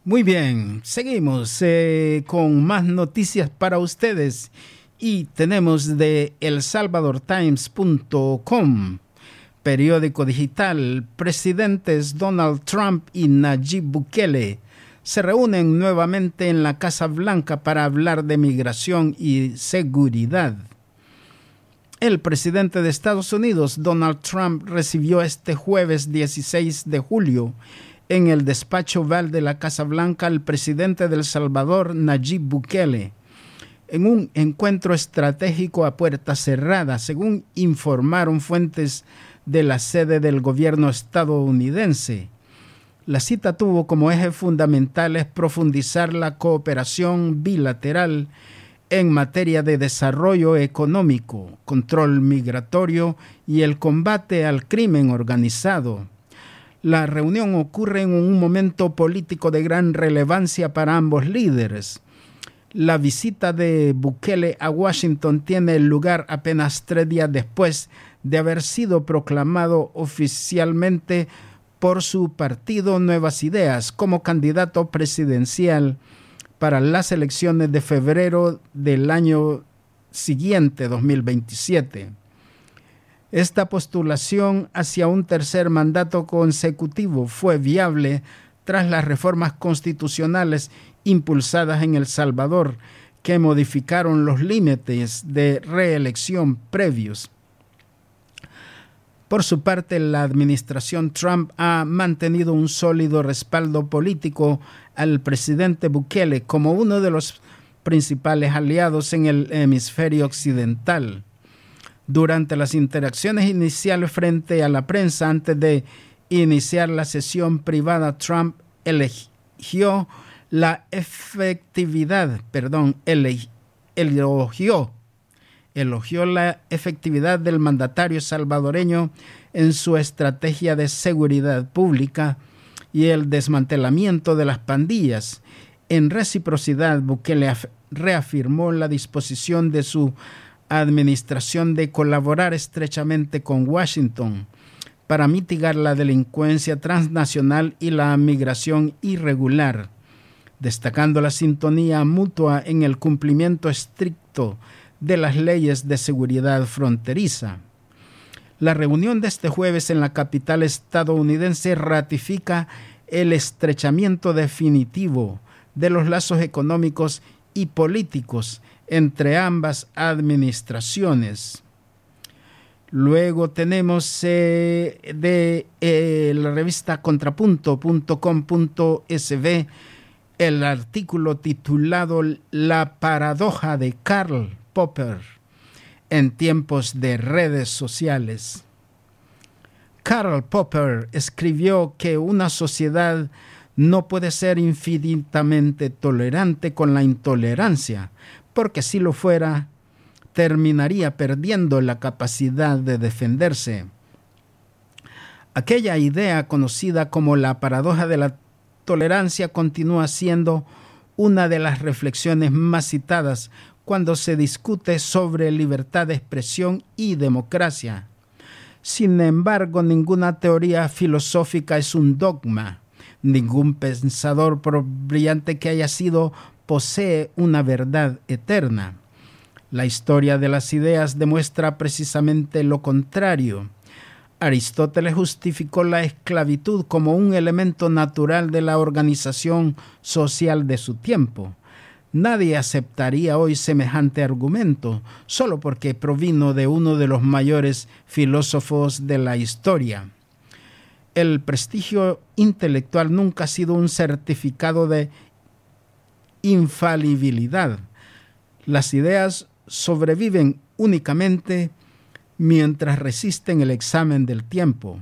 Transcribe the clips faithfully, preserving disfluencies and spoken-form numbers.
Muy bien, seguimos eh, con más noticias para ustedes y tenemos de el salvador times punto com, periódico digital. Presidentes Donald Trump y Nayib Bukele se reúnen nuevamente en la Casa Blanca para hablar de migración y seguridad. El presidente de Estados Unidos, Donald Trump, recibió este jueves dieciséis de julio en el despacho Oval de la Casa Blanca al presidente de El Salvador, Nayib Bukele, en un encuentro estratégico a puerta cerrada, según informaron fuentes de la sede del gobierno estadounidense. La cita tuvo como ejes fundamentales profundizar la cooperación bilateral en materia de desarrollo económico, control migratorio y el combate al crimen organizado. La reunión ocurre en un momento político de gran relevancia para ambos líderes. La visita de Bukele a Washington tiene lugar apenas tres días después de haber sido proclamado oficialmente por su partido Nuevas Ideas como candidato presidencial para las elecciones de febrero del año siguiente, dos mil veintisiete. Esta postulación hacia un tercer mandato consecutivo fue viable tras las reformas constitucionales impulsadas en El Salvador, que modificaron los límites de reelección previos. Por su parte, la administración Trump ha mantenido un sólido respaldo político al presidente Bukele como uno de los principales aliados en el hemisferio occidental. Durante las interacciones iniciales frente a la prensa antes de iniciar la sesión privada, Trump elogió la efectividad, perdón, elogió, elogió la efectividad del mandatario salvadoreño en su estrategia de seguridad pública y el desmantelamiento de las pandillas. En reciprocidad, Bukele reafirmó la disposición de su administración de colaborar estrechamente con Washington para mitigar la delincuencia transnacional y la migración irregular, destacando la sintonía mutua en el cumplimiento estricto de las leyes de seguridad fronteriza. La reunión de este jueves en la capital estadounidense ratifica el estrechamiento definitivo de los lazos económicos y políticos entre ambas administraciones. Luego tenemos eh, de eh, la revista contrapunto punto com punto es be el artículo titulado La paradoja de Karl Popper en tiempos de redes sociales. Karl Popper escribió que una sociedad no puede ser infinitamente tolerante con la intolerancia, porque si lo fuera, terminaría perdiendo la capacidad de defenderse. Aquella idea conocida como la paradoja de la tolerancia continúa siendo una de las reflexiones más citadas cuando se discute sobre libertad de expresión y democracia. Sin embargo, ninguna teoría filosófica es un dogma. Ningún pensador, por brillante que haya sido, posee una verdad eterna. La historia de las ideas demuestra precisamente lo contrario. Aristóteles justificó la esclavitud como un elemento natural de la organización social de su tiempo. Nadie aceptaría hoy semejante argumento solo porque provino de uno de los mayores filósofos de la historia. El prestigio intelectual nunca ha sido un certificado de infalibilidad. Las ideas sobreviven únicamente mientras resisten el examen del tiempo.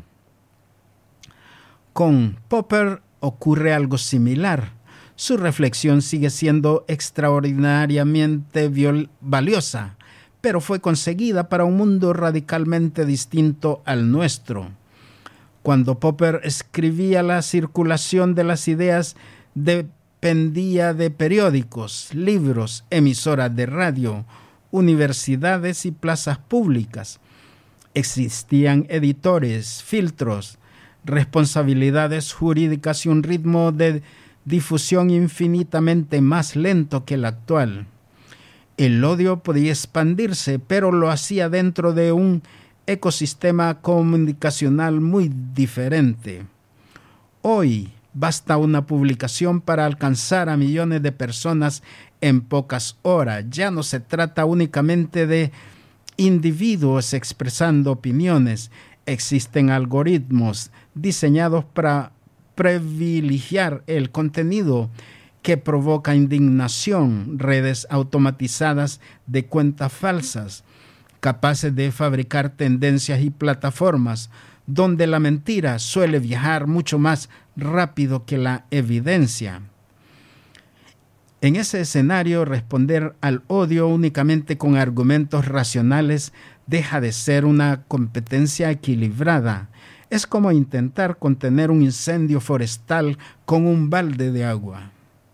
Con Popper ocurre algo similar. Su reflexión sigue siendo extraordinariamente viol- valiosa, pero fue conseguida para un mundo radicalmente distinto al nuestro. Cuando Popper escribía, la circulación de las ideas dependía de periódicos, libros, emisoras de radio, universidades y plazas públicas. Existían editores, filtros, responsabilidades jurídicas y un ritmo de difusión infinitamente más lento que el actual. El odio podía expandirse, pero lo hacía dentro de un ecosistema comunicacional muy diferente. Hoy basta una publicación para alcanzar a millones de personas en pocas horas. Ya no se trata únicamente de individuos expresando opiniones. Existen algoritmos diseñados para privilegiar el contenido que provoca indignación, redes automatizadas de cuentas falsas, capaces de fabricar tendencias y plataformas donde la mentira suele viajar mucho más rápido que la evidencia. En ese escenario, responder al odio únicamente con argumentos racionales deja de ser una competencia equilibrada. Es como intentar contener un incendio forestal con un balde de agua.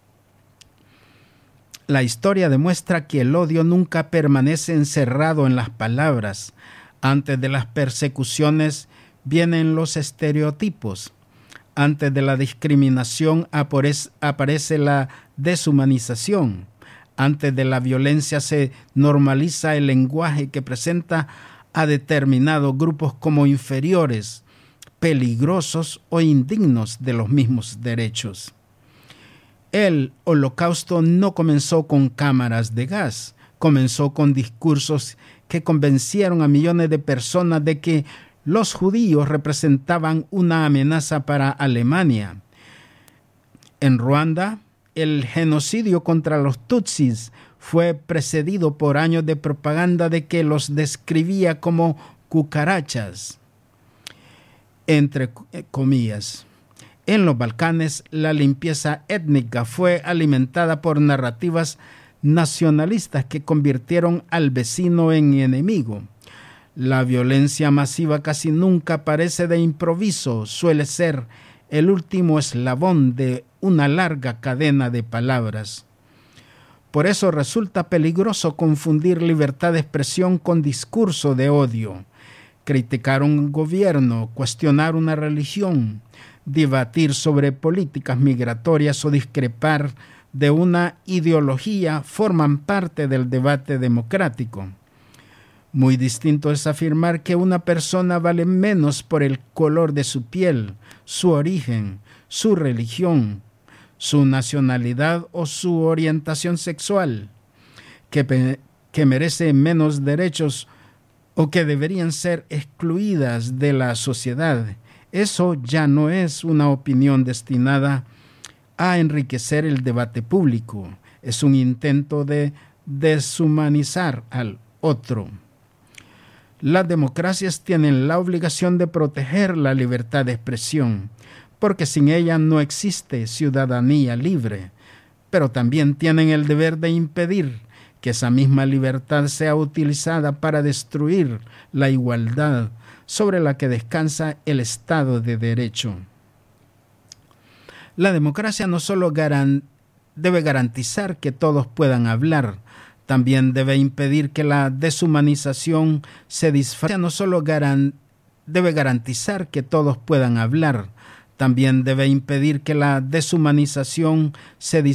La historia demuestra que el odio nunca permanece encerrado en las palabras. Antes de las persecuciones vienen los estereotipos. Antes de la discriminación aparece la deshumanización. Antes de la violencia se normaliza el lenguaje que presenta a determinados grupos como inferiores, peligrosos o indignos de los mismos derechos. El Holocausto no comenzó con cámaras de gas, comenzó con discursos que convencieron a millones de personas de que los judíos representaban una amenaza para Alemania. En Ruanda, el genocidio contra los tutsis fue precedido por años de propaganda de que los describía como cucarachas, entre comillas. En los Balcanes, la limpieza étnica fue alimentada por narrativas nacionalistas que convirtieron al vecino en enemigo. La violencia masiva casi nunca aparece de improviso, suele ser el último eslabón de una larga cadena de palabras. Por eso resulta peligroso confundir libertad de expresión con discurso de odio. Criticar un gobierno, cuestionar una religión, debatir sobre políticas migratorias o discrepar de una ideología forman parte del debate democrático. Muy distinto es afirmar que una persona vale menos por el color de su piel, su origen, su religión, su nacionalidad o su orientación sexual, que, que merece menos derechos o que deberían ser excluidas de la sociedad. Eso ya no es una opinión destinada a enriquecer el debate público. Es un intento de deshumanizar al otro. Las democracias tienen la obligación de proteger la libertad de expresión, porque sin ella no existe ciudadanía libre, pero también tienen el deber de impedir que esa misma libertad sea utilizada para destruir la igualdad sobre la que descansa el Estado de Derecho. La democracia no solo garan- debe garantizar que todos puedan hablar, también debe impedir que la deshumanización se disfrace. No solo garan- debe garantizar que todos puedan hablar, también debe impedir que la deshumanización se disfrace